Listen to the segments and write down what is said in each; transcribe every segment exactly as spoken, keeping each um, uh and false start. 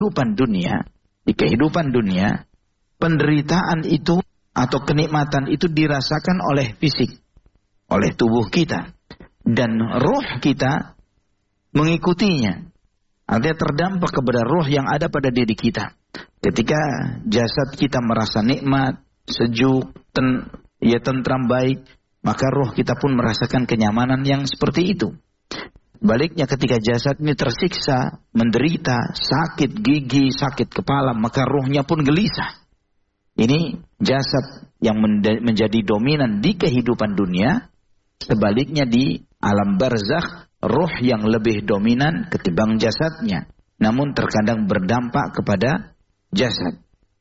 kehidupan dunia, di kehidupan dunia, penderitaan itu atau kenikmatan itu dirasakan oleh fisik, oleh tubuh kita. Dan ruh kita mengikutinya. Artinya terdampak kepada ruh yang ada pada diri kita. Ketika jasad kita merasa nikmat, sejuk, ten, ya tentram baik, maka ruh kita pun merasakan kenyamanan yang seperti itu. Baliknya ketika jasad ini tersiksa, menderita, sakit gigi, sakit kepala, maka ruhnya pun gelisah. Ini jasad yang menjadi dominan di kehidupan dunia. Sebaliknya di alam barzakh, ruh yang lebih dominan ketimbang jasadnya. Namun terkadang berdampak kepada jasad.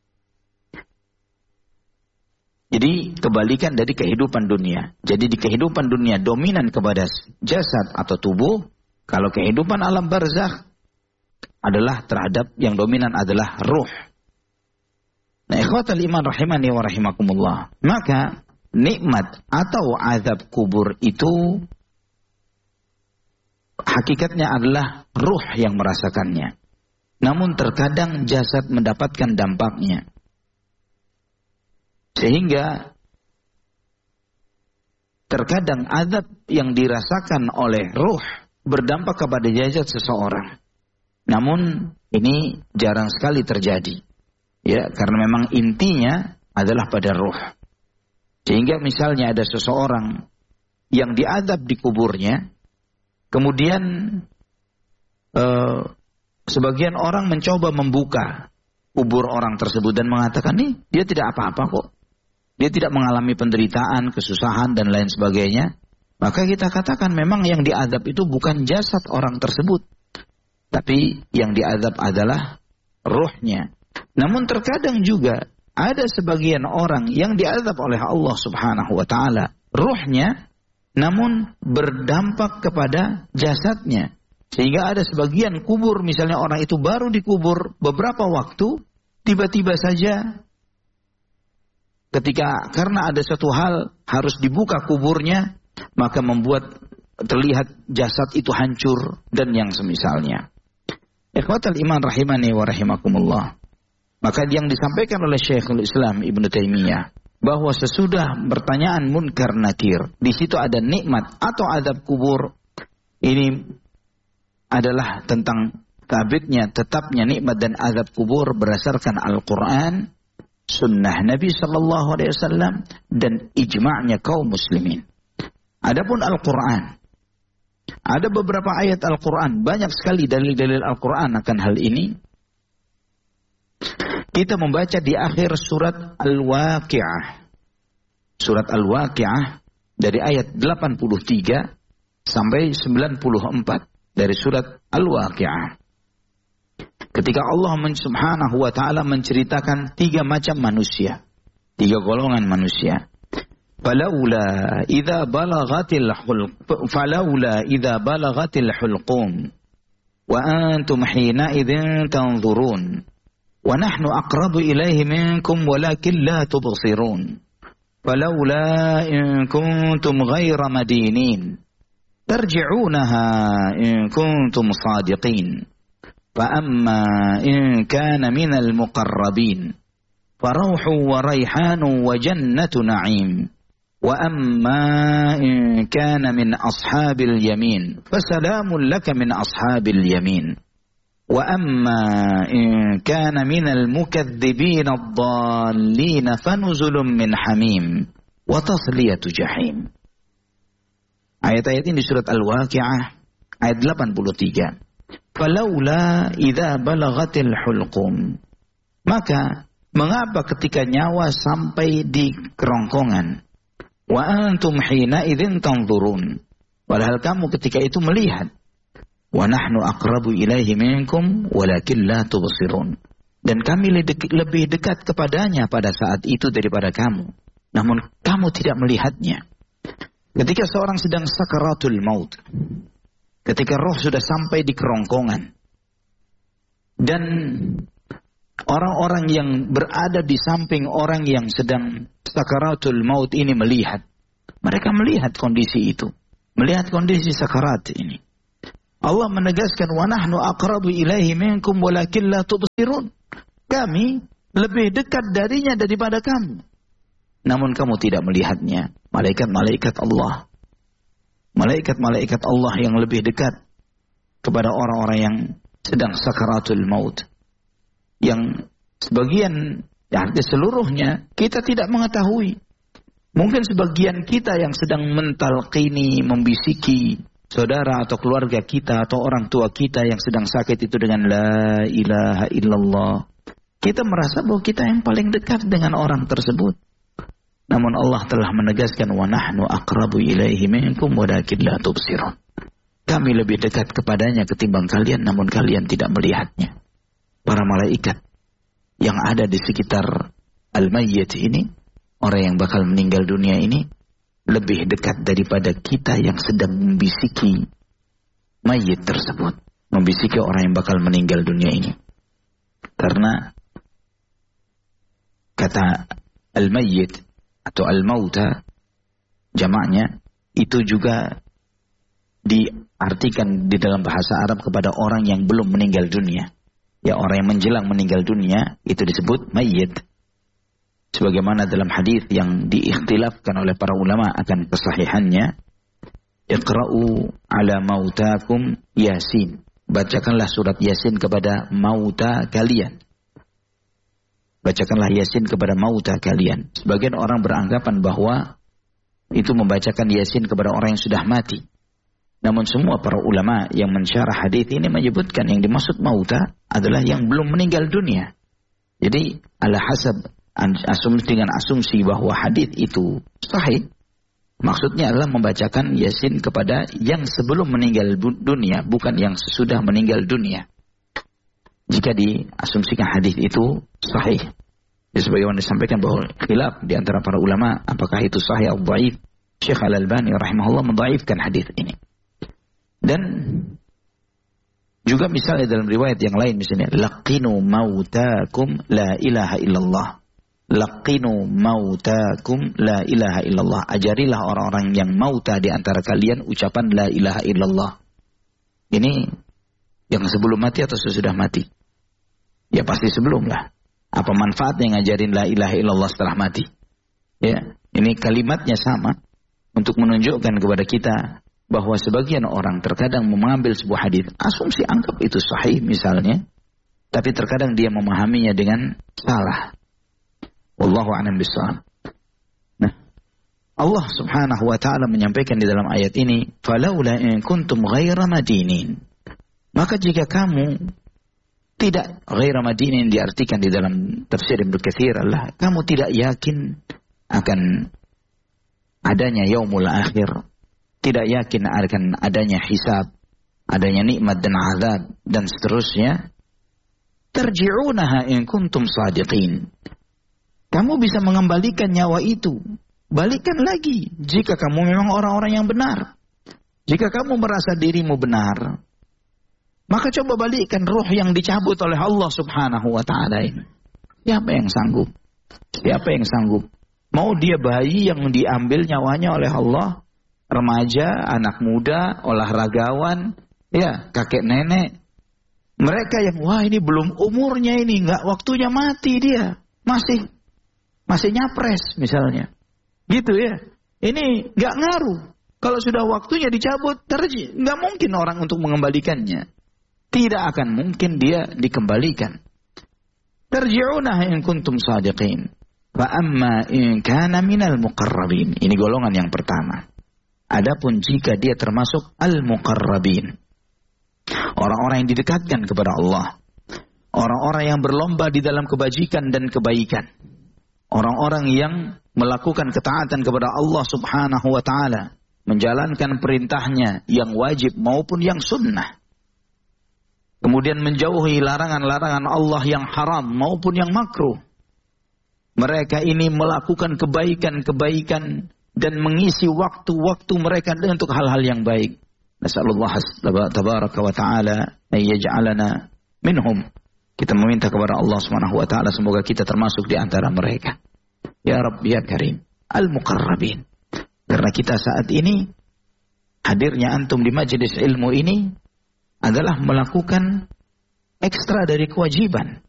Jadi kebalikan dari kehidupan dunia. Jadi di kehidupan dunia dominan kepada jasad atau tubuh. Kalau kehidupan alam barzakh adalah terhadap yang dominan adalah ruh. Nah, ikhwatal iman rahimani wa rahimakumullah. Maka nikmat atau azab kubur itu hakikatnya adalah ruh yang merasakannya. Namun terkadang jasad mendapatkan dampaknya. Sehingga terkadang azab yang dirasakan oleh ruh berdampak kepada jasad seseorang. Namun ini jarang sekali terjadi. Ya, karena memang intinya adalah pada ruh. Sehingga misalnya ada seseorang yang diazab di kuburnya, kemudian eh, sebagian orang mencoba membuka kubur orang tersebut dan mengatakan, nih dia tidak apa-apa kok. Dia tidak mengalami penderitaan, kesusahan dan lain sebagainya. Maka kita katakan memang yang diazab itu bukan jasad orang tersebut. Tapi yang diazab adalah ruhnya. Namun terkadang juga ada sebagian orang yang diazab oleh Allah Subhanahu wa taala ruhnya, namun berdampak kepada jasadnya. Sehingga ada sebagian kubur, misalnya orang itu baru dikubur beberapa waktu, tiba-tiba saja ketika karena ada suatu hal harus dibuka kuburnya, maka membuat terlihat jasad itu hancur dan yang semisalnya. Ikhwatal iman rahimani wa rahimakumullah. Maka yang disampaikan oleh Syekhul Islam Ibnu Taimiyah bahwa sesudah pertanyaan munkar nakir, di situ ada nikmat atau azab kubur, ini adalah tentang tabitnya, tetapnya nikmat dan azab kubur berdasarkan Al-Quran, sunnah Nabi Sallallahu Alaihi Wasallam dan ijma'nya kaum muslimin. Adapun Al-Quran, ada beberapa ayat Al-Quran, banyak sekali dalil-dalil Al-Quran akan hal ini. Kita membaca di akhir surat Al-Waqi'ah. Surat Al-Waqi'ah dari ayat delapan puluh tiga sampai sembilan puluh empat dari surat Al-Waqi'ah. Ketika Allah Subhanahu wa taala menceritakan tiga macam manusia, tiga golongan manusia. Falaula idza balagatil hulq falaula idza balagatil hulqum wa antum hina idzin tanzurun wa nahnu aqrabu ilayhi minkum walakin la tubsirun falaula in kuntum ghayra madinin tarji'unaha in kuntum sadiqin fa amma in kana minal muqarrabin farawhu wa rayhanu wa jannatu na'im وَأَمَّا إِنْ كَانَ مِنْ أَصْحَابِ الْيَمِينِ فَسَلَامٌ لَكَ مِنْ أَصْحَابِ الْيَمِينِ وَأَمَّا إِنْ كَانَ مِنَ الْمُكَذِّبِينَ الضَّالِّينَ فَنُزُلٌ مِنْ حَمِيمٍ وَتَصْلِيَةُ جَحِيمٍ. Ayat-ayat ini di surat Al-Waqi'ah ayat delapan puluh tiga. فَلَوْلَا إِذَا بَلَغَتِ الْحُلْقُمْ. Maka mengapa ketika nyawa sampai di kerongkongan, wa antum hina idzin tanzurun, padahal kamu ketika itu melihat, wa nahnu aqrabu ilaihi minkum walakin la tubsirun, dan kami lebih dekat kepadanya pada saat itu daripada kamu, namun kamu tidak melihatnya. Ketika seorang sedang sakaratul maut, ketika roh sudah sampai di kerongkongan, dan orang-orang yang berada di samping orang yang sedang sakaratul maut ini melihat. Mereka melihat kondisi itu. Melihat kondisi sakarat ini. Allah menegaskan wa nahnu aqrabu ilaihi minkum walakin la tubsirun. Kami lebih dekat darinya daripada kamu, namun kamu tidak melihatnya. Malaikat-malaikat Allah, malaikat-malaikat Allah yang lebih dekat kepada orang-orang yang sedang sakaratul maut, yang sebagian, ya artinya seluruhnya kita tidak mengetahui. Mungkin sebagian kita yang sedang mentalqini, membisiki saudara atau keluarga kita atau orang tua kita yang sedang sakit itu dengan la ilaha illallah. Kita merasa bahwa kita yang paling dekat dengan orang tersebut. Namun Allah telah menegaskan wa nahnu aqrabu ilaihi minkum walakin la tubsirun. Kami lebih dekat kepadanya ketimbang kalian, namun kalian tidak melihatnya. Para malaikat yang ada di sekitar al-mayyit ini, orang yang bakal meninggal dunia ini, lebih dekat daripada kita yang sedang membisiki mayit tersebut, membisiki orang yang bakal meninggal dunia ini. Karena kata al-mayyit atau al-mauta, jamaknya itu juga diartikan di dalam bahasa Arab kepada orang yang belum meninggal dunia. Ya, orang yang menjelang meninggal dunia itu disebut mayyit. Sebagaimana dalam hadis yang diikhtilafkan oleh para ulama akan kesahihannya, Iqra'u ala mautakum Yasin. Bacakanlah surat Yasin kepada mauta kalian. Bacakanlah Yasin kepada mauta kalian. Sebagian orang beranggapan bahwa itu membacakan Yasin kepada orang yang sudah mati. Namun semua para ulama yang mensyarah hadis ini menyebutkan yang dimaksud mauta adalah yang belum meninggal dunia. Jadi ala hasab asumsi dengan asumsi bahwa hadis itu sahih, maksudnya adalah membacakan Yasin kepada yang sebelum meninggal dunia, bukan yang sesudah meninggal dunia. Jika diasumsikan hadis itu sahih, ya, sebagaimana disampaikan bahwa khilaf di antara para ulama apakah itu sahih atau dhaif. Syekh Al-Albani rahimahullah mendhaifkan hadis ini. Dan juga misalnya dalam riwayat yang lain, misalnya laqinu mautakum la ilaha illallah. Laqinu mautakum la ilaha illallah. Ajarilah orang-orang yang mauta di antara kalian ucapan la ilaha illallah. Ini yang sebelum mati atau sesudah mati? Ya pasti sebelum lah. Apa manfaatnya ngajarin la ilaha illallah setelah mati? Ya, ini kalimatnya sama untuk menunjukkan kepada kita bahwa sebagian orang terkadang mengambil sebuah hadis, asumsi anggap itu sahih misalnya, tapi terkadang dia memahaminya dengan salah. Wallahu a'lam bishawab. Nah, Allah Subhanahu wa taala menyampaikan di dalam ayat ini, "Falaula in kuntum ghaira madinin." Maka jika kamu tidak ghaira madinin diartikan di dalam tafsir Ibnu Katsir adalah kamu tidak yakin akan adanya yaumul akhir, tidak yakin akan adanya hisab, adanya nikmat dan azab dan seterusnya, tarji'unaha in kuntum shadiqin. Kamu bisa mengembalikan nyawa itu. Balikan lagi jika kamu memang orang-orang yang benar. Jika kamu merasa dirimu benar, maka coba balikkan ruh yang dicabut oleh Allah Subhanahu wa taala ini. Siapa yang sanggup? Siapa yang sanggup? Mau dia bayi yang diambil nyawanya oleh Allah, remaja, anak muda, olahragawan, ya, kakek nenek. Mereka yang wah ini belum umurnya ini, enggak waktunya mati dia. Masih Masih nyapres misalnya. Gitu ya. Ini gak ngaruh. Kalau sudah waktunya dicabut, terji. Gak mungkin orang untuk mengembalikannya. Tidak akan mungkin dia dikembalikan. Tarji'unah in kuntum sadiqin. Fa amma in kana minal muqarrabin. Ini golongan yang pertama. Adapun jika dia termasuk al-muqarrabin. Orang-orang yang didekatkan kepada Allah. Orang-orang yang berlomba di dalam kebajikan dan kebaikan. Orang-orang yang melakukan ketaatan kepada Allah Subhanahu wa taala, menjalankan perintahnya yang wajib maupun yang sunnah. Kemudian menjauhi larangan-larangan Allah yang haram maupun yang makruh. Mereka ini melakukan kebaikan-kebaikan dan mengisi waktu-waktu mereka untuk hal-hal yang baik. Nasallallahu tabaraka wa taala ay yaj'alana minhum. Kita meminta kepada Allah Subhanahu wa taala semoga kita termasuk di antara mereka. Ya Rabb ya Karim, al-muqarrabin. Karena kita saat ini hadirnya antum di majelis ilmu ini adalah melakukan ekstra dari kewajiban.